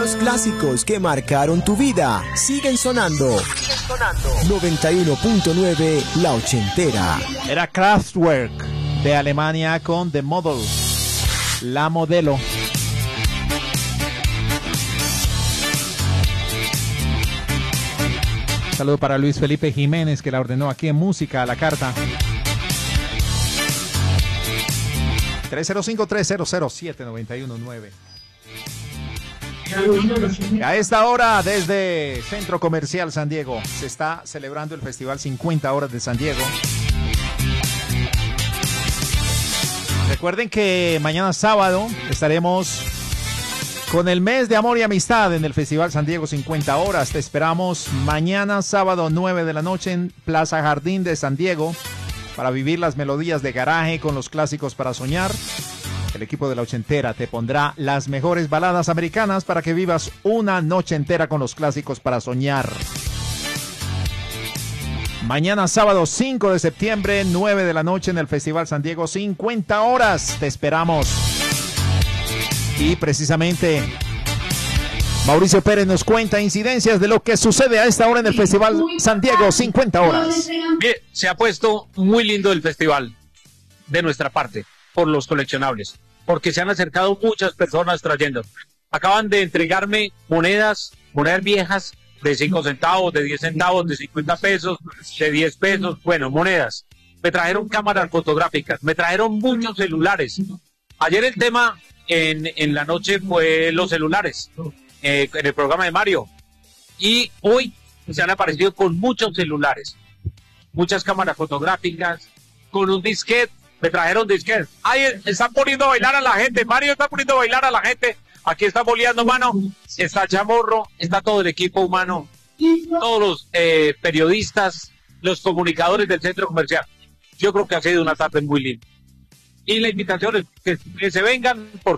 Los clásicos que marcaron tu vida siguen sonando. 91.9 La Ochentera. Era Kraftwerk de Alemania con The Model, la modelo. Saludo para Luis Felipe Jiménez, que la ordenó aquí en Música a la Carta. 305-300-7919. A esta hora, desde Centro Comercial San Diego, se está celebrando el Festival 50 Horas de San Diego. Recuerden que mañana sábado estaremos con el mes de amor y amistad en el Festival San Diego 50 Horas. Te esperamos mañana sábado 9 de la noche en Plaza Jardín de San Diego para vivir las melodías de garaje con los clásicos para soñar. El equipo de La Ochentera te pondrá las mejores baladas americanas para que vivas una noche entera con los clásicos para soñar. Mañana sábado 5 de septiembre, 9 de la noche en el Festival San Diego 50 Horas. Te esperamos. Y precisamente Mauricio Pérez nos cuenta incidencias de lo que sucede a esta hora en el Festival San Diego 50 Horas. Bien, se ha puesto muy lindo el festival de nuestra parte por los coleccionables, porque se han acercado muchas personas trayendo. Acaban de entregarme monedas viejas de 5 centavos, de 10 centavos, de 50 pesos, de 10 pesos, bueno, monedas. Me trajeron cámaras fotográficas, me trajeron muchos celulares. Ayer el tema en la noche fue los celulares, en el programa de Mario. Y hoy se han aparecido con muchos celulares, muchas cámaras fotográficas, con un disquete. Me trajeron disquetes. Ahí están poniendo a bailar a la gente. Mario está poniendo a bailar a la gente. Aquí está boleando, mano. Está Chamorro, está todo el equipo humano, todos los periodistas, los comunicadores del centro comercial. Yo creo que ha sido una tarde muy linda. Y la invitación es que se vengan porque